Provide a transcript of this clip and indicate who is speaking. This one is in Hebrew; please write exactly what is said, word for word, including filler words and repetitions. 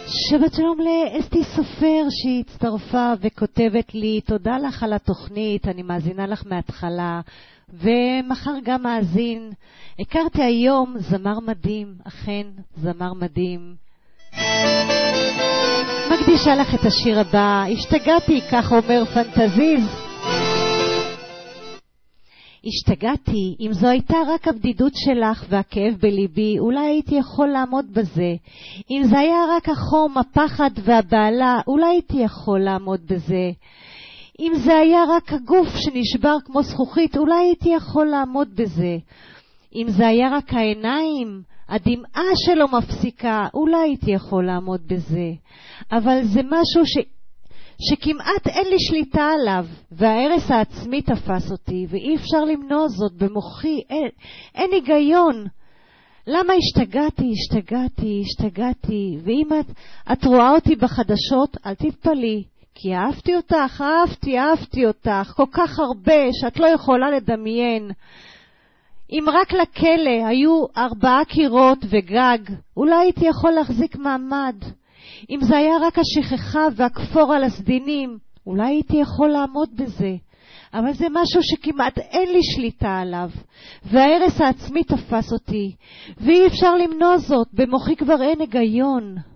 Speaker 1: שבת שלום לאסתי סופר שהצטרפה וכותבת לי, תודה לך על התוכנית, אני מאזינה לך מההתחלה ומחר גם מאזין. הכרתי היום זמר מדהים, אכן זמר מדהים. מקדישה לך את השיר הבא, השתגעתי, כך אומר פנטזיז. השתגעתי, אם זו הייתה רק הבדידות שלך והכאב בליבי, אולי הייתי יכול לעמוד בזה. אם זה היה רק החום, הפחד והבעלה, אולי הייתי יכול לעמוד בזה. אם זה היה רק הגוף שנשבר כמו זכוכית, אולי הייתי יכול לעמוד בזה. אם זה היה רק העיניים, הדמעה שלו מפסיקה, אולי הייתי יכול לעמוד בזה. אבל זה משהו ש... שכמעט אין לי שליטה עליו, והערס העצמי תפס אותי, ואי אפשר למנוע זאת במוחי, אין, אין היגיון. למה השתגעתי, השתגעתי, השתגעתי, ואם את, את רואה אותי בחדשות, אל תתפלי, כי אהבתי אותך, אהבתי, אהבתי אותך, כל כך הרבה שאת לא יכולה לדמיין. אם רק לכלא היו ארבעה קירות וגג, אולי הייתי יכול להחזיק מעמד. אם זה היה רק השכחה והכפור על הסדינים, אולי הייתי יכול לעמוד בזה. אבל זה משהו שכמעט אין לי שליטה עליו, והערס העצמי תפס אותי, ואי אפשר למנוע זאת, במוחי כבר אין היגיון.